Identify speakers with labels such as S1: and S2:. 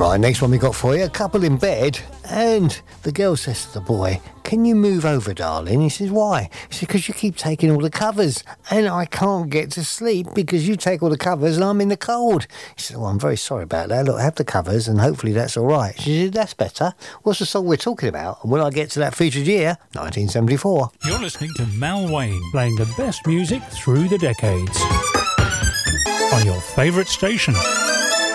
S1: Right, next one we got for you. A couple in bed, and the girl says to the boy, "Can you move over, darling?" He says, "Why?" He says, "Because you keep taking all the covers, and I can't get to sleep because you take all the covers and I'm in the cold." He says, "Well, I'm very sorry about that. Look, have the covers and hopefully that's all right." She said, "That's better. What's the song we're talking about? And when I get to that featured year, 1974.
S2: You're listening to Mal Wayne, playing the best music through the decades on your favourite station.